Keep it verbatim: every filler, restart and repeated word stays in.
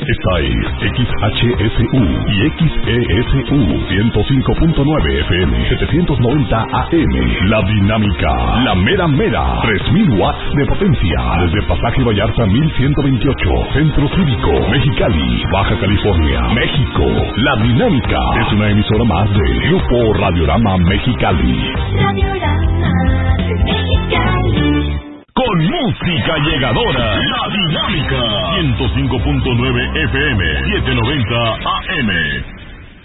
Esta es X H S U y X E S U ciento cinco punto nueve F M, setecientos noventa A M. La Dinámica, la mera mera, tres mil watts de potencia. Desde Pasaje Vallarta mil ciento veintiocho, Centro Cívico, Mexicali, Baja California, México. La Dinámica es una emisora más del Grupo Radiorama Mexicali. Radiorama Mexicali. Con música llegadora, La Dinámica, ciento cinco punto nueve F M, setecientos noventa A M.